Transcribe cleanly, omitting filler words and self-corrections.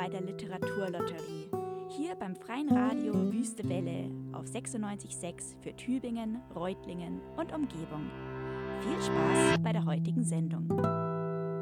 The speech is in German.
bei der Literaturlotterie. Hier beim Freien Radio Wüste Welle auf 96,6 für Tübingen, Reutlingen und Umgebung. Viel Spaß bei der heutigen Sendung.